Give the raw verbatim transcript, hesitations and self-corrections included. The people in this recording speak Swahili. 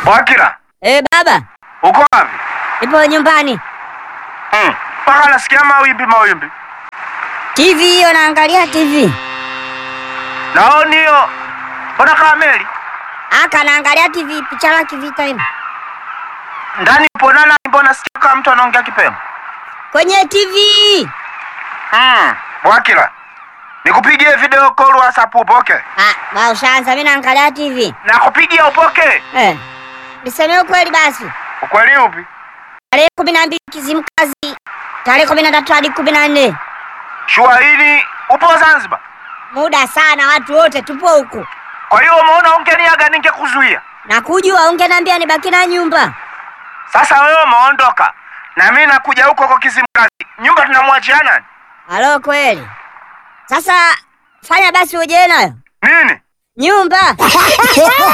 Bwakila. Eh, baba. Uko wapi? Ipo nyumbani. Mm. Paka nasikia mawimbi mawimbi. T V hiyo naangalia T V. Naoni hiyo. Mbona kama meli? Aka naangalia T V picha la kivita hivi. Ndani ipo nana, mbona sikia kama mtu anaongea Kipemo? Kwenye T V. Mm. Bwakila. Nikupigie video call WhatsApp upoke? Ah, ba ushaanza mimi naangalia T V. Nakupigia upoke? Eh. Niseme ukweli basi. Ukweli upi? Tarehe kumi na mbili Kizimkazi. Tarehe kumi na tatu hadi kumi na nne. Shua hili upo Zanzibar? Muda sana, watu wote tupo huko. Kwa hiyo umeona ungeniaga ningekuzuia. Na kujua ungeniambia nibaki na nyumba. Sasa wewe umeondoka. Na mimi nakuja huko kwa Kizimkazi. Nyumba tunamwachia nani? Halo kweli. Sasa fanya basi uje nayo. Nini? Nyumba.